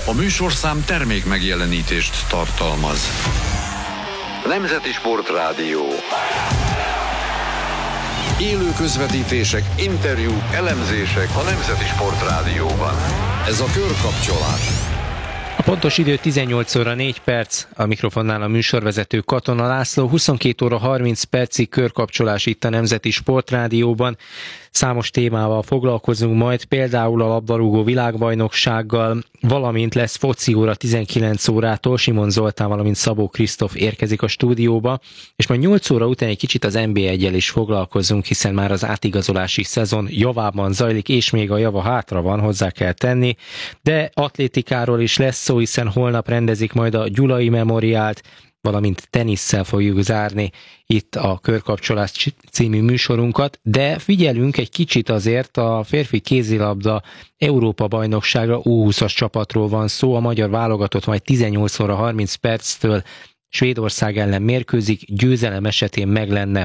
A műsorszám termék megjelenítést tartalmaz. Nemzeti Sportrádió. Élő közvetítések, interjúk, Elemzések a Nemzeti Sportrádióban. ez a körkapcsolás. A pontos idő 18 óra 4 perc, a mikrofonnál a műsorvezető Katona László, 22 óra 30 percig körkapcsolás itt a Nemzeti Sportrádióban. Számos témával foglalkozunk majd, például a labdarúgó világbajnoksággal, valamint lesz foci óra 19 órától, Simon Zoltán, valamint Szabó Krisztóf érkezik a stúdióba, és majd 8 óra után egy kicsit az NB1-jel is foglalkozunk, hiszen már az átigazolási szezon javában zajlik, és még a java hátra van, hozzá kell tenni, de atlétikáról is lesz szó, hiszen holnap rendezik majd a Gyulai Memoriált, valamint tenisszel fogjuk zárni itt a Körkapcsolás című műsorunkat, de figyelünk egy kicsit azért, a férfi kézilabda Európa-bajnokságra, U20-as csapatról van szó, a magyar válogatott majd 18 óra 30 perctől Svédország ellen mérkőzik, győzelem esetén meg lenne